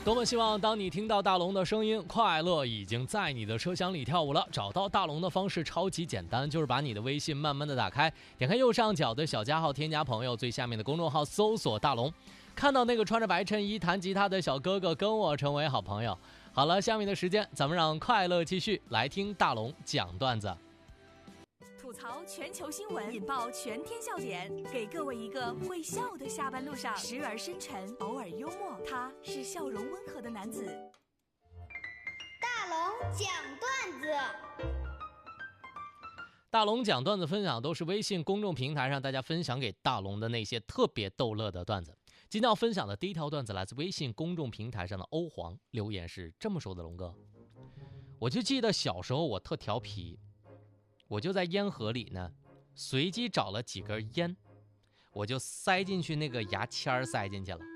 多么希望当你听到大龙的声音，快乐已经在你的车厢里跳舞了。找到大龙的方式超级简单，就是把你的微信慢慢的打开，点开右上角的小加号添加朋友，最下面的公众号搜索大龙，看到那个穿着白衬衣弹吉他的小哥哥，跟我成为好朋友。好了，下面的时间咱们让快乐继续，来听大龙讲段子。 吐槽全球新闻，引爆全天笑点，给各位一个会笑的下班路上，时而深沉，偶尔幽默，他是笑容温和的男子。 大龙讲段子。 大龙讲段子分享都是微信公众平台上大家分享给大龙的那些特别逗乐的段子。今天要分享的第一条段子来自微信公众平台上的欧皇，留言是这么说的：龙哥，我就记得小时候我特调皮，我就在烟盒里呢随机找了几根烟，我就塞进去那个牙签塞进去了，